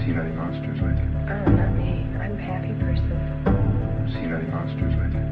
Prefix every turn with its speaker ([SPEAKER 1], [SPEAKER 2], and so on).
[SPEAKER 1] Seen any monsters lately?
[SPEAKER 2] Oh, not me. I'm a happy person.
[SPEAKER 1] Seen any monsters lately?